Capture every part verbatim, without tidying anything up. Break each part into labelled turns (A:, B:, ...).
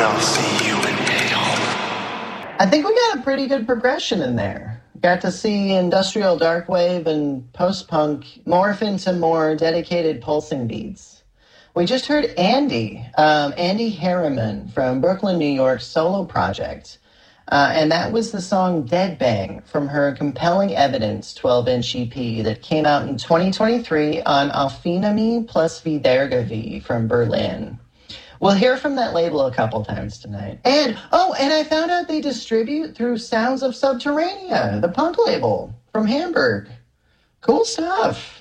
A: I'll see you in hell.
B: I think we got a pretty good progression in there. Got to see industrial darkwave and post-punk morph into more dedicated pulsing beats. We just heard Andy, um, Andy Harriman from Brooklyn, New York solo project. Uh, and that was the song Dead Bang from her Compelling Evidence twelve-inch E P that came out in twenty twenty-three on Alfinami plus Vidergavi from Berlin. We'll hear from that label a couple times tonight. And, oh, and I found out they distribute through Sounds of Subterranea, the punk label from Hamburg. Cool stuff.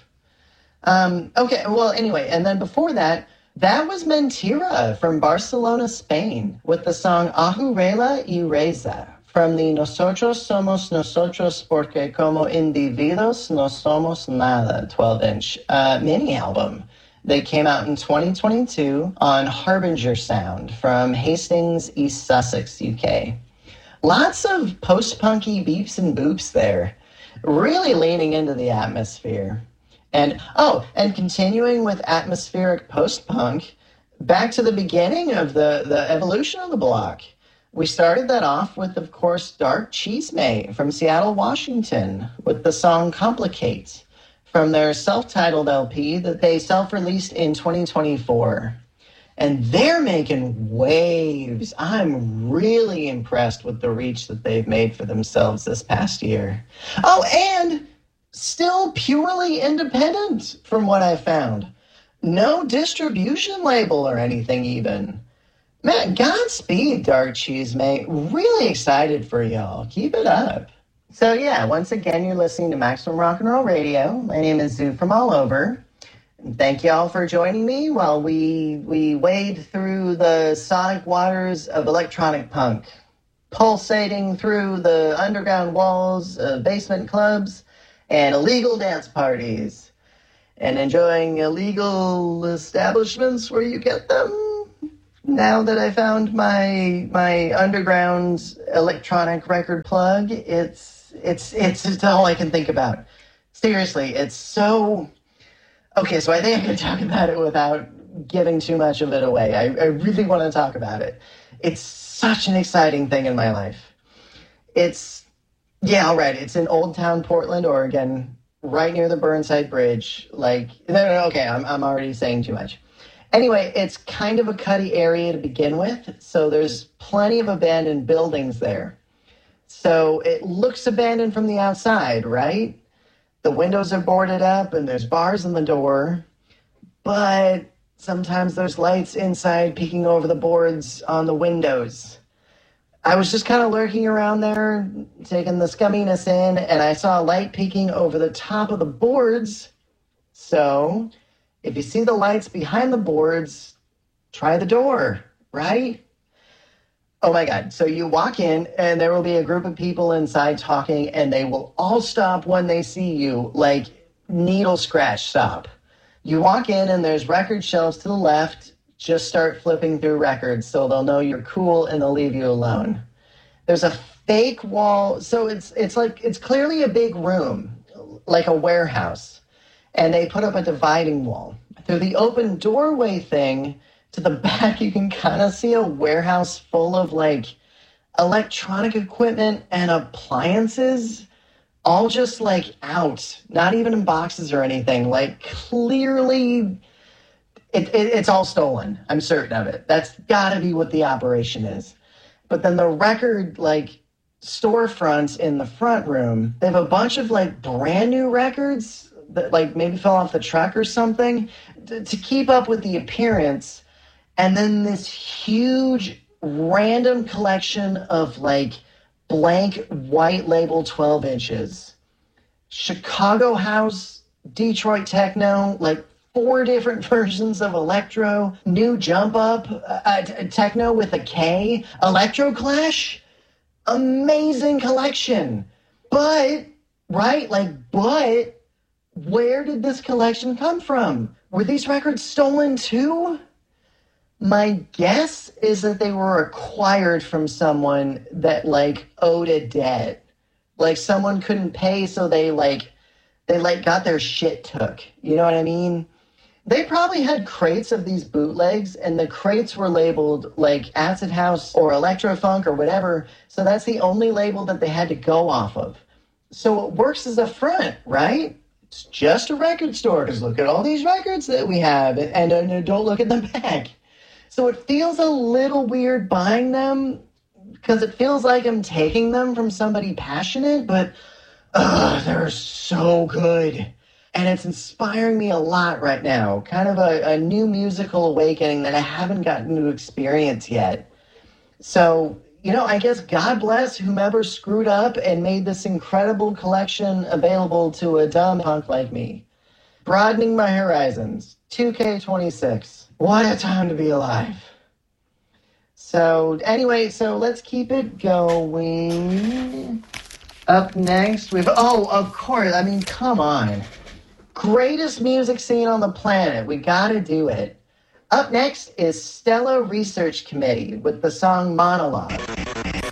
B: Um, okay, well, anyway, and then before that, that was Mentira from Barcelona, Spain, with the song Ahurela y Reza from the Nosotros Somos Nosotros Porque Como Individuos No Somos Nada twelve-inch uh, mini-album. They came out in twenty twenty-two on Harbinger Sound from Hastings, East Sussex, U K. Lots of post-punky beeps and boops there, really leaning into the atmosphere. And, oh, and continuing with atmospheric post-punk, back to the beginning of the, the evolution of the block. We started that off with, of course, Dark Cheesemate from Seattle, Washington, with the song Complicate from their self-titled L P that they self-released in twenty twenty-four. And they're making waves. I'm really impressed with the reach that they've made for themselves this past year. Oh, and still purely independent from what I found. No distribution label or anything even. Man, Godspeed, Dark Cheesemate. Really excited for y'all. Keep it up. So yeah, once again, you're listening to Maximum Rock and Roll Radio. My name is Zoo from All Over. And thank y'all for joining me while we we wade through the sonic waters of electronic punk, pulsating through the underground walls of basement clubs and illegal dance parties, and enjoying illegal establishments where you get them. Now that I found my my underground electronic record plug, it's it's it's it's all I can think about. Seriously, it's so okay. So I think I can talk about it without giving too much of it away. I, I really want to talk about it. It's such an exciting thing in my life. It's Yeah, all right. It's in Old Town, Portland, Oregon, right near the Burnside Bridge. Like, no, no, no, okay, I'm I'm already saying too much. Anyway, it's kind of a cutty area to begin with, so there's plenty of abandoned buildings there. So it looks abandoned from the outside, right? The windows are boarded up and there's bars in the door, but sometimes there's lights inside peeking over the boards on the windows. I was just kind of lurking around there, taking the scumminess in, and I saw a light peeking over the top of the boards. So, if you see the lights behind the boards, try the door, right? Oh my God. So you walk in, and there will be a group of people inside talking, and they will all stop when they see you, like needle scratch stop. You walk in, and there's record shelves to the left. Just start flipping through records so they'll know you're cool and they'll leave you alone. There's a fake wall. So it's it's like, it's clearly a big room, like a warehouse. And they put up a dividing wall. Through the open doorway thing to the back, you can kind of see a warehouse full of like electronic equipment and appliances, all just like out, not even in boxes or anything. Like clearly... It, it, it's all stolen. I'm certain of it. That's got to be what the operation is. But then the record, like, storefronts in the front room, they have a bunch of, like, brand new records that, like, maybe fell off the truck or something to, to keep up with the appearance. And then this huge random collection of, like, blank white label twelve inches. Chicago house, Detroit techno, like, four different versions of electro, new jump up, uh, t- techno with a K, Electro Clash, amazing collection. But, right, like, but, where did this collection come from? Were these records stolen too? My guess is that they were acquired from someone that, like, owed a debt. Like, someone couldn't pay, so they, like, they, like, got their shit took. You know what I mean? They probably had crates of these bootlegs, and the crates were labeled like Acid House or Electrofunk or whatever, so that's the only label that they had to go off of. So it works as a front, right? It's just a record store, because look at all these records that we have, and, and, and don't look at the back. So it feels a little weird buying them, because it feels like I'm taking them from somebody passionate, but ugh, they're so good. And it's inspiring me a lot right now. Kind of a, a new musical awakening that I haven't gotten to experience yet. So, you know, I guess God bless whomever screwed up and made this incredible collection available to a dumb punk like me. Broadening my horizons. two K twenty-six. What a time to be alive. So, anyway, so let's keep it going. Up next, we have... Oh, of course. I mean, come on. Greatest music scene on the planet. We gotta do it. Up next is Stella Research Committee with the song Monologue.